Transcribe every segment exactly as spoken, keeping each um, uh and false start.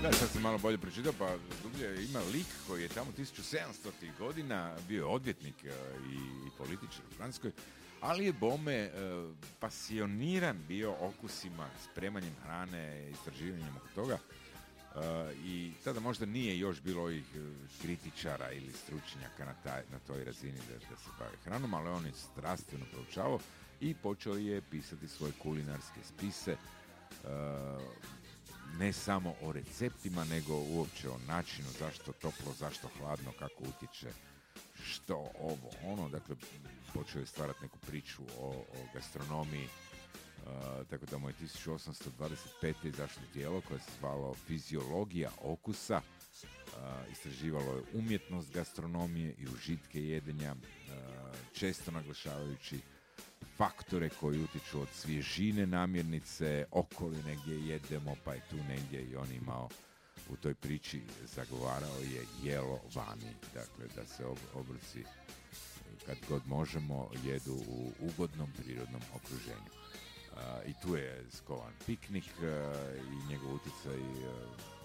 Da, sad sam malo bolje pročitao, pa dublje ima lik koji je tamo tisuću sedamstotih godina bio odvjetnik i, i političar u Francuskoj, ali je bome uh, pasioniran bio okusima, spremanjem hrane, istraživanjem oko toga. Uh, I tada možda nije još bilo ovih kritičara ili stručnjaka na, taj, na toj razini da, da se bave hranom, ali on je strastveno proučavao i počeo je pisati svoje kulinarske spise, uh, ne samo o receptima, nego uopće o načinu zašto toplo, zašto hladno, kako utječe, što ovo, ono, dakle, počeo je stvarati neku priču o, o gastronomiji, uh, tako da mu je tisuću osamsto dvadeset pete izašlo djelo koje se zvalo Fiziologija okusa, uh, istraživalo je umjetnost gastronomije i užitke jedenja, uh, često naglašavajući faktore koji utječu od svježine namirnice, okoline gdje jedemo, pa je tu negdje i on imao u toj priči zagovarao je jelo vani, dakle da se obroci kad god možemo jedu u ugodnom prirodnom okruženju. Uh, I tu je skovan piknik uh, i njegov utjecaj uh,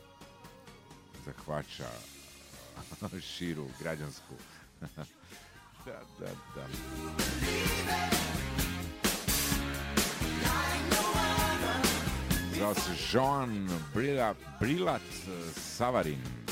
zahvaća uh, širu građansku. da, da, da. Zvao se Jean Brillat, Brillat Savarin.